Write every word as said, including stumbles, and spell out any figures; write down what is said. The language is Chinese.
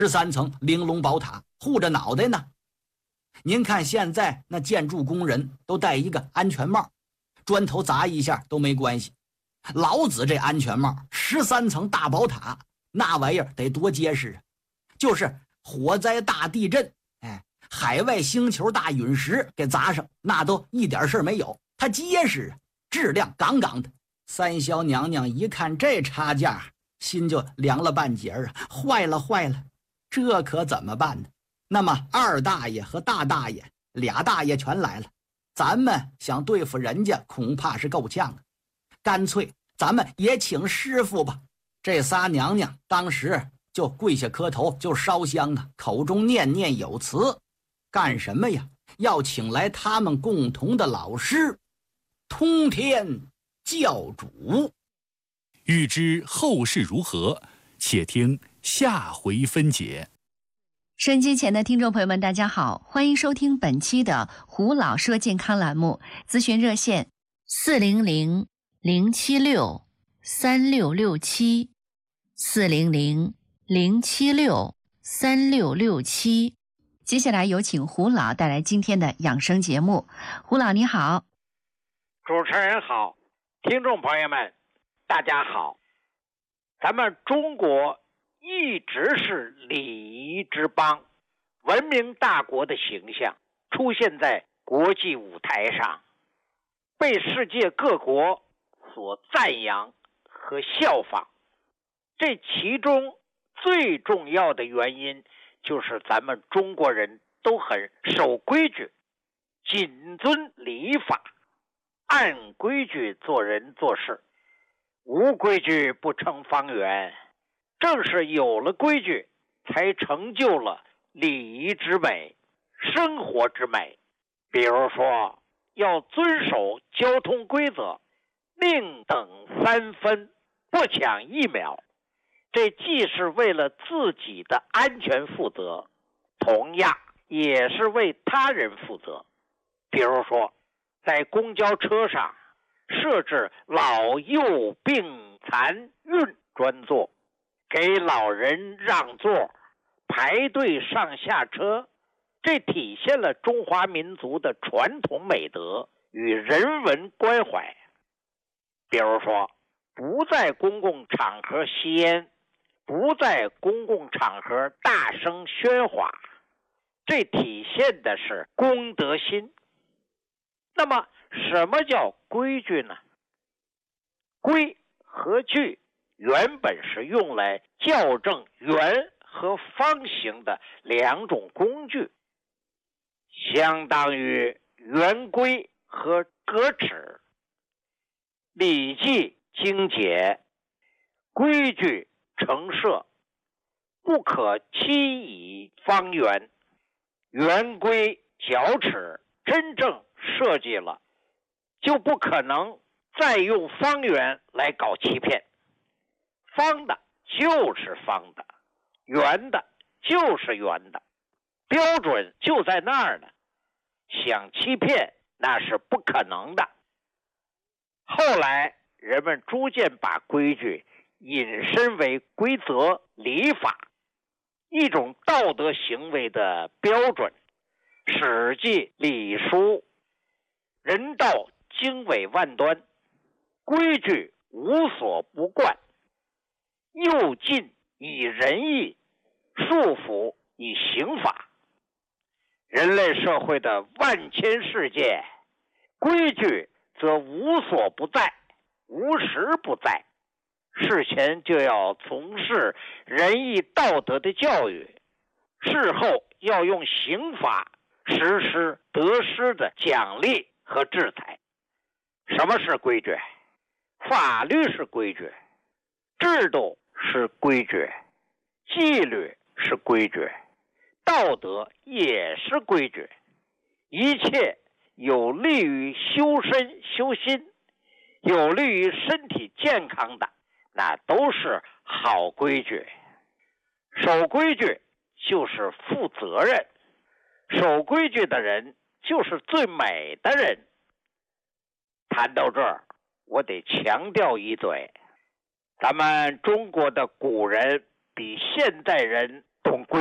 十三层玲珑宝塔护着脑袋呢。您看现在那建筑工人都戴一个安全帽，砖头砸一下都没关系。老子这安全帽，十三层大宝塔，那玩意儿得多结实啊！就是火灾大地震，哎，海外星球大陨石给砸上，那都一点事儿没有，它结实啊，质量杠杠的。三霄娘娘一看这差价，心就凉了半截啊！坏了坏了，这可怎么办呢？那么二大爷和大大爷俩大爷全来了，咱们想对付人家恐怕是够呛啊！干脆咱们也请师傅吧。这仨娘娘当时就跪下磕头，就烧香啊，口中念念有词。干什么呀？要请来他们共同的老师，通天教主。 欲知后事如何，且听下回分解。 收音机前的听众朋友们，大家好，欢迎收听本期的胡老说健康栏目，咨询热线四零零零七六三六六七四零零零七六三六六七。接下来有请胡老带来今天的养生节目。胡老你好。 主持人好，听众朋友们大家好。咱们中国一直是礼仪之邦，文明大国的形象出现在国际舞台上，被世界各国所赞扬和效仿。这其中最重要的原因就是咱们中国人都很守规矩，谨遵礼法，按规矩做人做事，无规矩不成方圆。正是有了规矩，才成就了礼仪之美，生活之美。比如说，要遵守交通规则，宁等三分，不抢一秒。这既是为了自己的安全负责，同样也是为他人负责。比如说，在公交车上设置老幼病残孕专座，给老人让座，排队上下车，这体现了中华民族的传统美德与人文关怀。比如说，不在公共场合吸烟，不在公共场合大声喧哗，这体现的是公德心。那么什么叫规矩呢？规和矩原本是用来校正圆和方形的两种工具，相当于圆规和格尺。礼记经解，规矩成设，不可欺以方圆。圆规角尺真正设计了，就不可能再用方圆来搞欺骗。方的就是方的，圆的就是圆的，标准就在那儿呢，想欺骗那是不可能的。后来人们逐渐把规矩引申为规则、礼法，一种道德行为的标准。史记、礼书，人道经纬万端，规矩无所不贯，诱禁以仁义，束缚以刑法。人类社会的万千世界，规矩则无所不在，无时不在。事前就要从事仁义道德的教育，事后要用刑法实施得失的奖励和制裁。什么是规矩？法律是规矩，制度是规矩，纪律是规矩，道德也是规矩。一切有利于修身修心，有利于身体健康的，那都是好规矩。守规矩就是负责任，守规矩的人就是最美的人。谈到这儿，我得强调一嘴，咱们中国的古人比现代人统规。